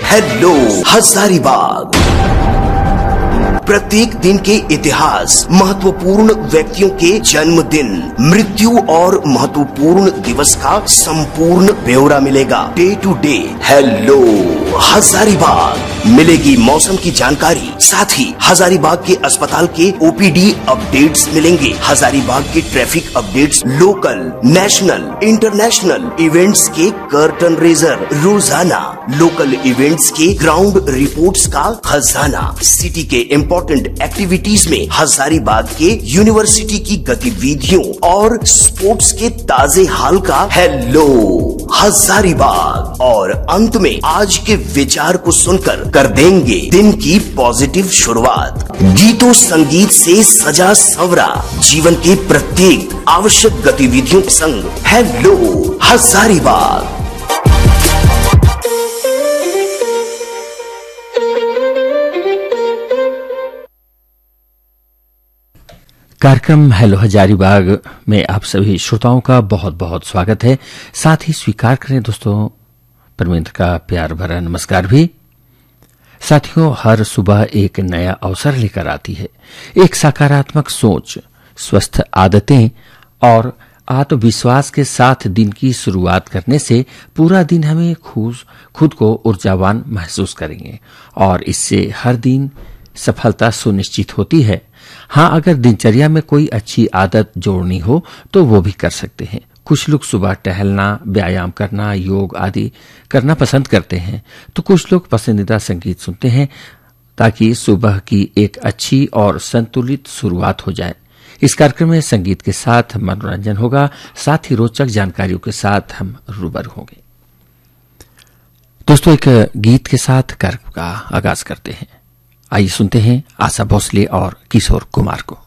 Hello Hazaribagh. प्रत्येक दिन के इतिहास, महत्वपूर्ण व्यक्तियों के जन्मदिन, मृत्यु और महत्वपूर्ण दिवस का संपूर्ण ब्यौरा मिलेगा। Day to day hello Hazaribagh. मिलेगी मौसम की जानकारी, साथ ही हजारीबाग के अस्पताल के ओपीडी अपडेट्स मिलेंगे। हजारीबाग के traffic updates, local, national, international events के कर्टन रेजर, रोजाना लोकल इवेंट्स के ग्राउंड रिपोर्ट्स का खजाना, सिटी के इम्पोर्टेंट एक्टिविटीज में हजारीबाग के यूनिवर्सिटी की गतिविधियों और स्पोर्ट्स के ताजे हाल का हेलो हजारीबाग। और अंत में आज के विचार को सुनकर कर देंगे दिन की पॉजिटिव शुरुआत। गीतों संगीत से सजा सवरा जीवन के प्रत्येक आवश्यक गतिविधियों संग हेलो हजारीबाग। कार्यक्रम हेलो हजारीबाग में आप सभी श्रोताओं का बहुत बहुत स्वागत है। साथ ही स्वीकार करें दोस्तों परमेंद्र का प्यार भरा नमस्कार भी। साथियों, हर सुबह एक नया अवसर लेकर आती है। एक सकारात्मक सोच, स्वस्थ आदतें और आत्मविश्वास के साथ दिन की शुरुआत करने से पूरा दिन हमें खुद को ऊर्जावान महसूस करेंगे और इससे हर दिन सफलता सुनिश्चित होती है। हाँ, अगर दिनचर्या में कोई अच्छी आदत जोड़नी हो तो वो भी कर सकते हैं। कुछ लोग सुबह टहलना, व्यायाम करना, योग आदि करना पसंद करते हैं, तो कुछ लोग पसंदीदा संगीत सुनते हैं ताकि सुबह की एक अच्छी और संतुलित शुरुआत हो जाए। इस कार्यक्रम में संगीत के साथ मनोरंजन होगा, साथ ही रोचक जानकारियों के साथ हम रूबरू होंगे। दोस्तों, एक गीत के साथ कार्यक्रम का आगाज करते हैं। आइए सुनते हैं आशा भोसले और किशोर कुमार को।